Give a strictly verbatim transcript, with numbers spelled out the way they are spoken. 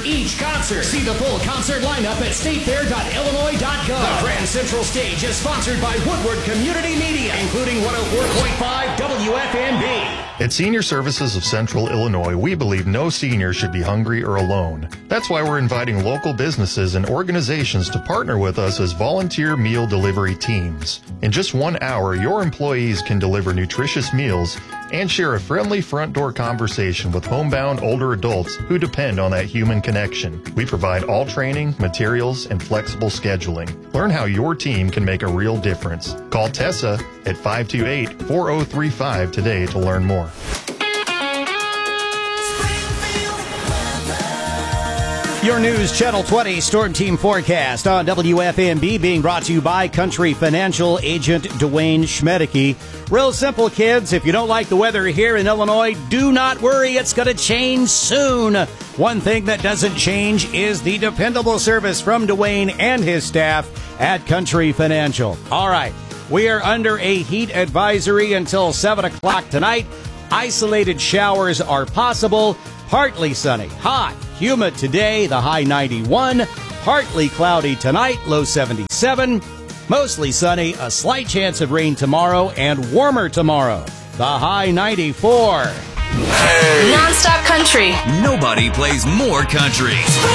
each concert. See the full concert lineup at state fair dot illinois dot gov. The Grand Central Stage is sponsored by Woodward Community Media, including one oh four point five W F M B. At Senior Services of Central Illinois, we believe no senior should be hungry or alone. That's why we're inviting local businesses and organizations to partner with us as volunteer meal delivery teams. In just one hour, your employees can deliver nutritious meals and share a friendly front door conversation with homebound older adults who depend on that human connection. We provide all training, materials, and flexible scheduling. Learn how your team can make a real difference. Call Tessa at five two eight, four oh three five today to learn more. Your News Channel twenty Storm Team Forecast on W F M B being brought to you by Country Financial agent Dwayne Schmedeke. Real simple, kids. If you don't like the weather here in Illinois, do not worry. It's going to change soon. One thing that doesn't change is the dependable service from Dwayne and his staff at Country Financial. All right. We are under a heat advisory until seven o'clock tonight. Isolated showers are possible. Partly sunny, hot, humid today, the high ninety-one. Partly cloudy tonight, low seventy-seven. Mostly sunny, a slight chance of rain tomorrow, and warmer tomorrow, the high ninety-four. Hey. Non-stop country. Nobody plays more country.